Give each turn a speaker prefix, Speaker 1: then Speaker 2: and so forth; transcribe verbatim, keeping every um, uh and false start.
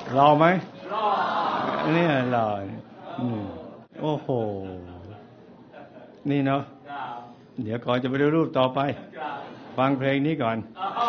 Speaker 1: รอไหม
Speaker 2: รอ
Speaker 1: เนี่ยรอโอ้โหนี่เนาะเดี๋ยวก่อนจะไปดูรูปต่อไปฟังเพลงนี้ก่อน